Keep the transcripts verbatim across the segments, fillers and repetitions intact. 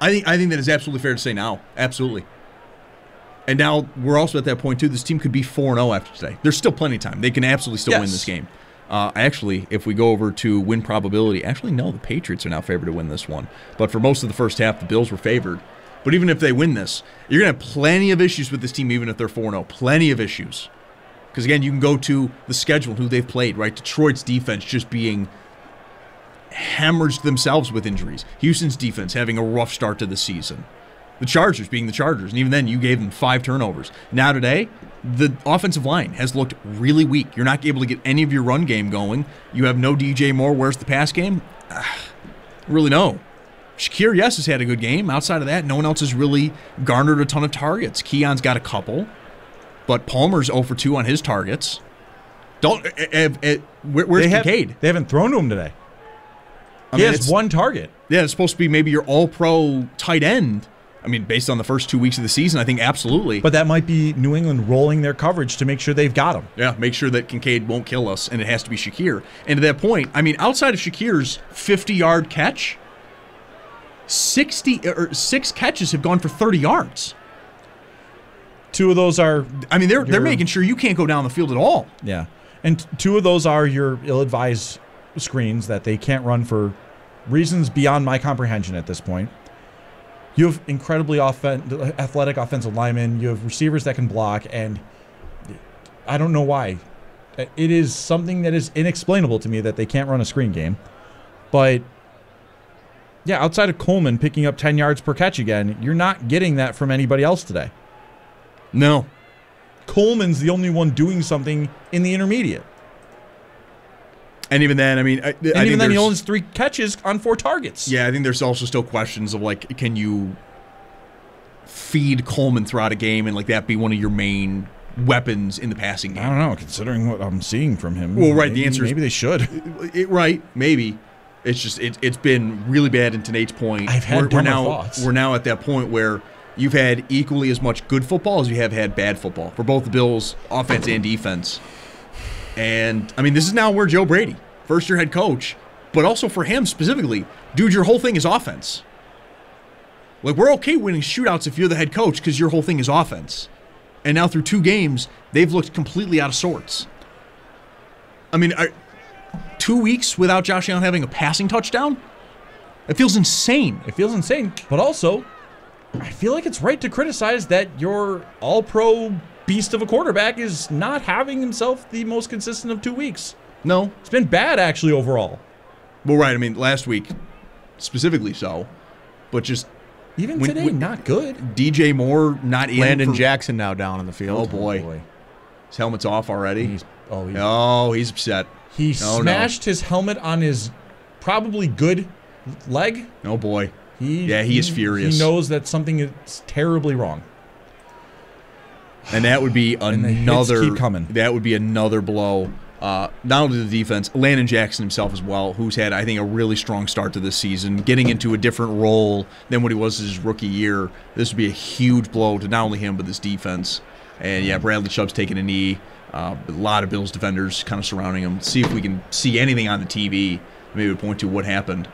I think I think that is absolutely fair to say now. Absolutely. And now we're also at that point, too. This team could be four and oh after today. There's still plenty of time. They can absolutely still yes. win this game. Uh, actually, if we go over to win probability, actually, no, the Patriots are now favored to win this one. But for most of the first half, the Bills were favored. But even if they win this, you're going to have plenty of issues with this team, even if they're four and oh. Plenty of issues. Because, again, you can go to the schedule, who they've played, right? Detroit's defense just being hemorrhaged themselves with injuries. Houston's defense having a rough start to the season. The Chargers being the Chargers, and even then you gave them five turnovers. Now today, the offensive line has looked really weak. You're not able to get any of your run game going. You have no D J Moore. Where's the pass game? Uh, really no. Shakir, yes, has had a good game. Outside of that, no one else has really garnered a ton of targets. Keon's got a couple, but Palmer's oh for two on his targets. Don't. Uh, uh, uh, where, where's they have, Kincaid? They haven't thrown to him today. I he mean, has one target. Yeah, it's supposed to be maybe your all-pro tight end. I mean, based on the first two weeks of the season, I think absolutely. But that might be New England rolling their coverage to make sure they've got him. Yeah, make sure that Kincaid won't kill us, and it has to be Shakir. And to that point, I mean, outside of Shakir's fifty-yard catch, sixty or six catches have gone for thirty yards. Two of those are... I mean, they're they're making sure you can't go down the field at all. Yeah. And two of those are your ill-advised screens that they can't run for reasons beyond my comprehension at this point. You have incredibly offen- athletic offensive linemen. You have receivers that can block, and I don't know why. It is something that is inexplainable to me that they can't run a screen game. But, yeah, outside of Coleman picking up ten yards per catch again, you're not getting that from anybody else today. No. Coleman's the only one doing something in the intermediate. And even then, I mean, I, and I even think then, he only has three catches on four targets. Yeah, I think there's also still questions of like, can you feed Coleman throughout a game and like that be one of your main weapons in the passing game? I don't know, considering what I'm seeing from him. Well, right. Maybe, the answer is maybe they should. It, it, right, maybe. It's just it, it's been really bad. And to Nate's point, I've had we're, we're dumber now thoughts. we're now at that point where you've had equally as much good football as you have had bad football for both the Bills' offense and defense. And I mean, this is now where Joe Brady, first-year head coach, but also for him specifically, dude, your whole thing is offense. Like, we're okay winning shootouts if you're the head coach because your whole thing is offense. And now through two games, they've looked completely out of sorts. I mean, are, two weeks without Josh Allen having a passing touchdown? It feels insane. It feels insane, but also, I feel like it's right to criticize that your all-pro beast of a quarterback is not having himself the most consistent of two weeks. No. It's been bad, actually, overall. Well, right. I mean, last week, specifically so. But just... Even when, today, when, not good. D J Moore not in. Landon for, Jackson now down on the field. Oh, boy. Oh, boy. His helmet's off already. He's, oh, he's, oh, he's upset. He oh, smashed no. his helmet on his probably good leg. Oh, boy. He, yeah, he, he is furious. He knows that something is terribly wrong. And that would be and another. The hits keep coming. That would be another blow. Uh, not only to the defense, Landon Jackson himself as well, who's had, I think, a really strong start to this season, getting into a different role than what he was his rookie year. This would be a huge blow to not only him, but this defense. And, yeah, Bradley Chubb's taking a knee. Uh, a lot of Bills defenders kind of surrounding him. See if we can see anything on the T V. Maybe point to what happened.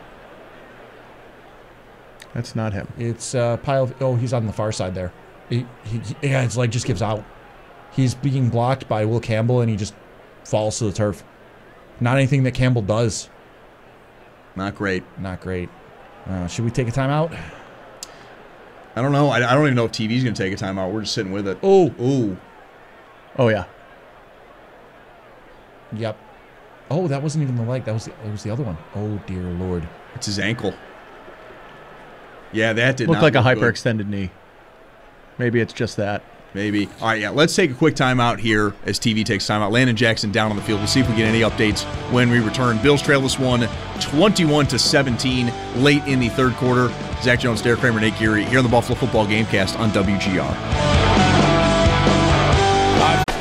That's not him. It's a pile of, oh, he's on the far side there. He, he, yeah, his leg just gives out. He's being blocked by Will Campbell, and he just falls to the turf. Not anything that Campbell does. Not great. Not great. Uh, should we take a timeout? I don't know. I, I don't even know if T V's going to take a timeout. We're just sitting with it. Oh. Ooh. Oh, yeah. Yep. Oh, that wasn't even the leg. That was the, it was the other one. Oh, dear Lord. It's his ankle. Yeah, that did Looked not like look a good. hyperextended knee. Maybe it's just that. Maybe. All right, yeah, let's take a quick timeout here as T V takes timeout. Landon Jackson down on the field. We'll see if we get any updates when we return. Bills trail this one twenty-one to seventeen late in the third quarter. Zach Jones, Derek Kramer, Nate Geary here on the Buffalo Football Gamecast on W G R.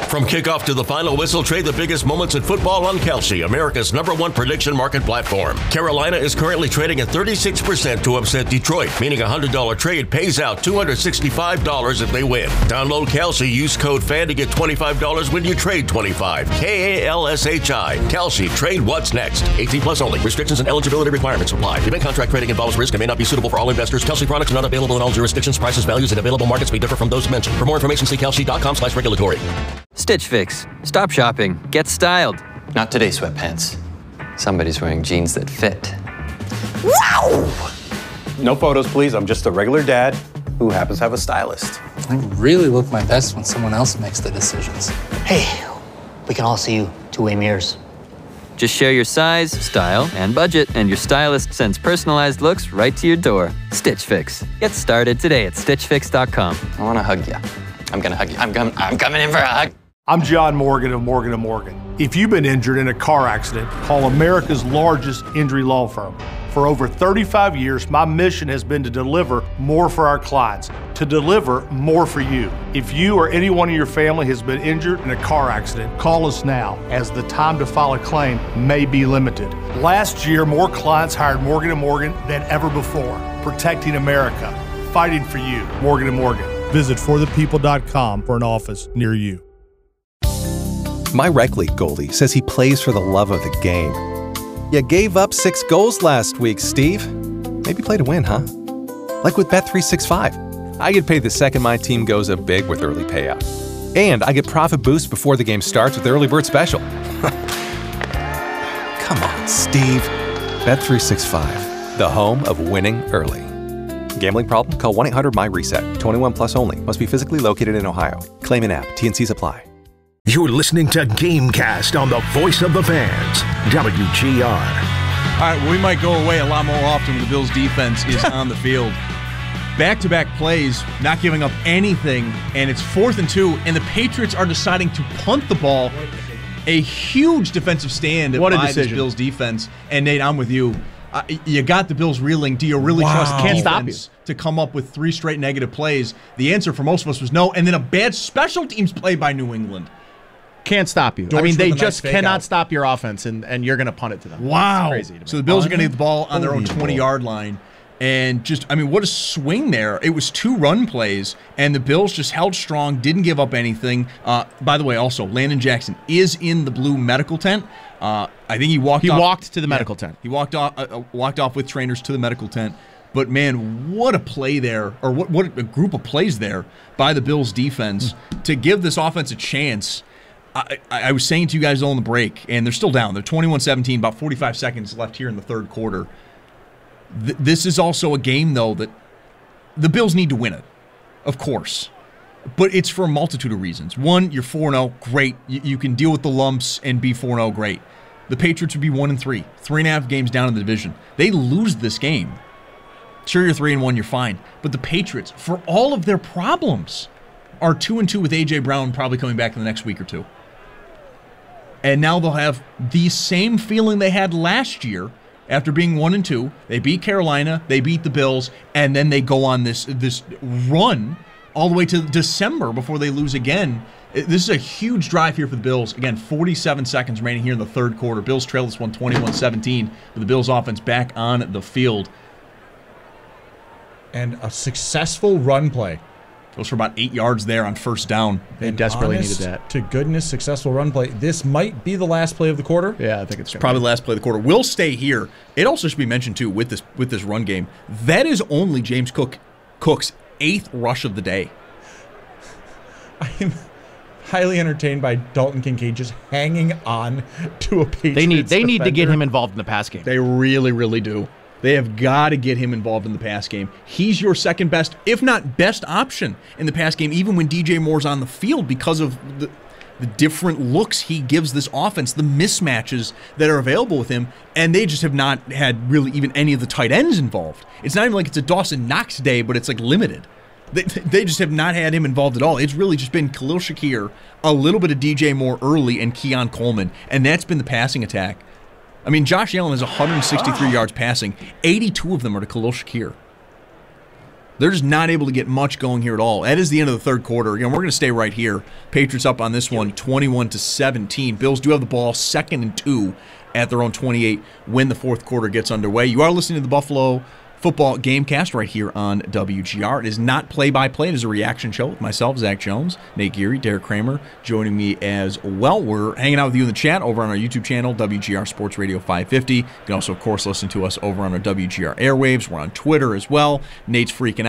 From kickoff to the final whistle, trade the biggest moments in football on Kalshi, America's number one prediction market platform. Carolina is currently trading at thirty-six percent to upset Detroit, meaning a one hundred dollars trade pays out two hundred sixty-five dollars if they win. Download Kalshi, use code FAN to get twenty-five dollars when you trade twenty-five dollars. K A L S H I. Kalshi, trade what's next. eighteen plus only. Restrictions and eligibility requirements apply. Event contract trading involves risk and may not be suitable for all investors. Kalshi products are not available in all jurisdictions. Prices, values, and available markets may differ from those mentioned. For more information, see kalshi.com slash regulatory. Stitch Fix. Stop shopping. Get styled. Not today, sweatpants. Somebody's wearing jeans that fit. Wow! No photos, please. I'm just a regular dad who happens to have a stylist. I really look my best when someone else makes the decisions. Hey, we can all see you two-way mirrors. Just share your size, style, and budget, and your stylist sends personalized looks right to your door. Stitch Fix. Get started today at stitch fix dot com. I want to hug you. I'm going to hug you. I'm, com- I'm coming in for a hug. I'm John Morgan of Morgan and Morgan. If you've been injured in a car accident, call America's largest injury law firm. For over thirty-five years, my mission has been to deliver more for our clients, to deliver more for you. If you or anyone in your family has been injured in a car accident, call us now, as the time to file a claim may be limited. Last year, more clients hired Morgan and Morgan than ever before, protecting America, fighting for you. Morgan and Morgan. Visit for the people dot com for an office near you. My rec league goalie says he plays for the love of the game. You gave up six goals last week, Steve. Maybe play to win, huh? Like with Bet three sixty-five. I get paid the second my team goes up big with early payout. And I get profit boosts before the game starts with Early Bird Special. Come on, Steve. Bet three sixty-five, the home of winning early. Gambling problem? Call one eight hundred M Y reset. twenty-one plus only. Must be physically located in Ohio. Claim an app. T N Cs apply. You're listening to Gamecast on the voice of the fans, W G R. All right, well, we might go away a lot more often when the Bills' defense is on the field. Back-to-back plays, not giving up anything, and it's fourth and two, and the Patriots are deciding to punt the ball. A huge defensive stand What a by this decision. Bills' defense. And, Nate, I'm with you. Uh, you got the Bills reeling. Do you really Wow. trust Can't stop defense to come up with three straight negative plays? The answer for most of us was no, and then a bad special teams play by New England. Can't stop you. Dortch I mean, they with a just nice fake cannot out. stop your offense, and, and you're going to punt it to them. Wow. It's crazy to me. So the Bills are going to get the ball on their own Unbelievable. twenty-yard line. And just, I mean, what a swing there. It was two run plays, and the Bills just held strong, didn't give up anything. Uh, by the way, also, Landon Jackson is in the blue medical tent. Uh, I think he walked He off. walked to the yeah, medical tent. He walked off, uh, uh, walked off with trainers to the medical tent. But, man, what a play there, or what, what a group of plays there by the Bills defense to give this offense a chance. I, I, I was saying to you guys on the break, and they're still down. They're twenty-one seventeen, about forty-five seconds left here in the third quarter. Th- this is also a game, though, that the Bills need to win it, of course. But it's for a multitude of reasons. One, you're four and oh, great. You, you can deal with the lumps and be four and oh, great. The Patriots would be one and three, three and a half games down in the division. They lose this game. Sure, you're three and one, you're fine. But the Patriots, for all of their problems, are two and two with A J Brown probably coming back in the next week or two. And now they'll have the same feeling they had last year after being one and two. They beat Carolina, they beat the Bills, and then they go on this this run all the way to December before they lose again. This is a huge drive here for the Bills. Again, forty-seven seconds remaining here in the third quarter. Bills trail this one twenty-one seventeen with the Bills offense back on the field. And a successful run play. Goes for about eight yards there on first down. They An desperately honest needed that. To goodness, successful run play. This might be the last play of the quarter. Yeah, I think it's, Probably the last play of the quarter. Will stay here. It also should be mentioned, too, with this with this run game, that is only James Cook Cook's eighth rush of the day. I am highly entertained by Dalton Kincaid just hanging on to a Patriots They need they need to get defender. him involved in the pass game. They really, really do. They have got to get him involved in the pass game. He's your second best, if not best option in the pass game, even when D J Moore's on the field because of the, the different looks he gives this offense, the mismatches that are available with him, and they just have not had really even any of the tight ends involved. It's not even like it's a Dawson Knox day, but it's like limited. They, they just have not had him involved at all. It's really just been Khalil Shakir, a little bit of D J Moore early, and Keon Coleman, and that's been the passing attack. I mean, Josh Allen has one hundred sixty-three yards passing. eighty-two of them are to Khalil Shakir. They're just not able to get much going here at all. That is the end of the third quarter. Again, we're going to stay right here. Patriots up on this one, twenty-one to seventeen. Bills do have the ball, second and two at their own twenty-eight when the fourth quarter gets underway. You are listening to the Buffalo Football Gamecast right here on W G R. It is not play-by-play. It is a reaction show with myself, Zach Jones, Nate Geary, Derek Kramer joining me as well. We're hanging out with you in the chat over on our YouTube channel, W G R Sports Radio five fifty. You can also, of course, listen to us over on our W G R airwaves. We're on Twitter as well. Nate's freaking out.